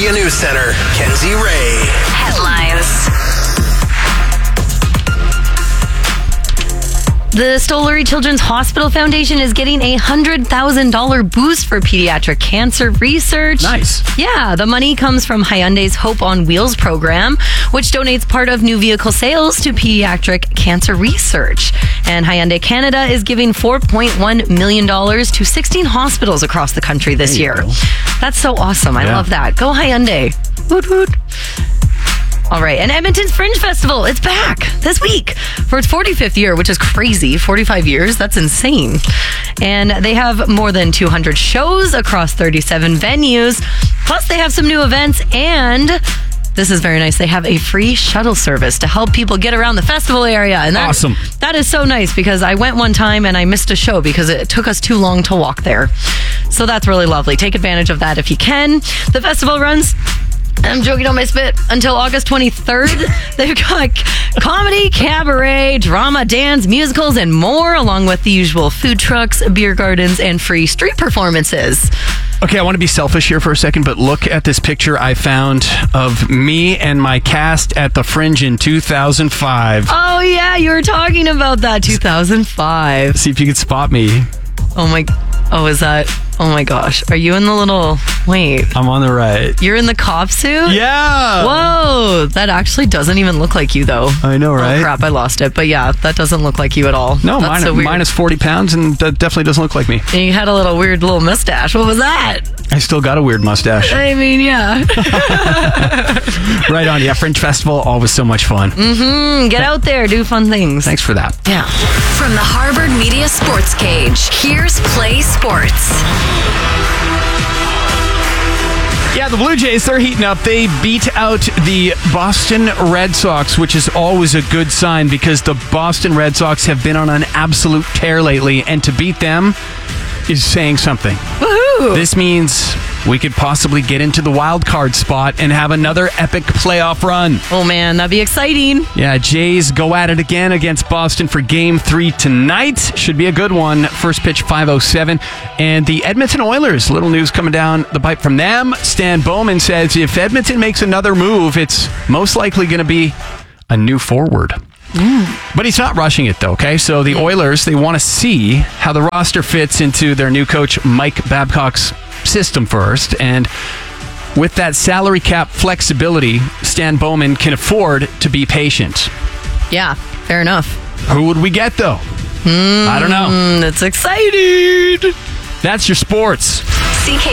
Media News Center, Kenzie Ray. Headlines. The Stollery Children's Hospital Foundation is getting a $100,000 boost for pediatric cancer research. Nice. Yeah, the money comes from Hyundai's Hope on Wheels program, which donates part of new vehicle sales to pediatric cancer research. And Hyundai Canada is giving $4.1 million to 16 hospitals across the country this year. Go. That's so awesome. I love that. Go Hyundai. Woot woot. All right, and Edmonton's Fringe Festival, it's back this week for its 45th year, which is crazy. 45 years, that's insane. And they have more than 200 shows across 37 venues. Plus, they have some new events, and this is very nice. They have a free shuttle service to help people get around the festival area. And Awesome. That is so nice because I went one time and I missed a show because it took us too long to walk there. So that's really lovely. Take advantage of that if you can. The festival runs... I'm joking on my spit. Until August 23rd, they've got comedy, cabaret, drama, dance, musicals, and more, along with the usual food trucks, beer gardens, and free street performances. Okay, I want to be selfish here for a second, but look at this picture I found of me and my cast at the Fringe in 2005. Oh, yeah, you were talking about that, 2005. See if you could spot me. Oh my gosh. Are you in the little, wait. I'm on the right. You're in the cop suit? Yeah. Whoa, that actually doesn't even look like you, though. I know, right? Oh, crap, I lost it. But yeah, that doesn't look like you at all. No, That's so weird. minus 40 pounds, and that definitely doesn't look like me. And you had a weird little mustache. What was that? I still got a weird mustache. I mean, yeah. Right on. Yeah, Fringe Festival, always so much fun. Get out there, do fun things. Thanks for that. Yeah. From the Harvard Media Sports Cage, here's Play Sports. Yeah, the Blue Jays, they're heating up. They beat out the Boston Red Sox, which is always a good sign because the Boston Red Sox have been on an absolute tear lately, and to beat them is saying something. Woohoo! This means we could possibly get into the wild card spot and have another epic playoff run. Oh, man, that'd be exciting. Yeah, Jays go at it again against Boston for Game 3 tonight. Should be a good one. First pitch, 5:07. And the Edmonton Oilers, little news coming down the pipe from them. Stan Bowman says if Edmonton makes another move, it's most likely going to be a new forward. But he's not rushing it, though, okay? So the Oilers, they want to see how the roster fits into their new coach, Mike Babcock's system first. And with that salary cap flexibility, Stan Bowman can afford to be patient. Yeah, fair enough. Who would we get, though? I don't know. It's exciting. That's your sports. CK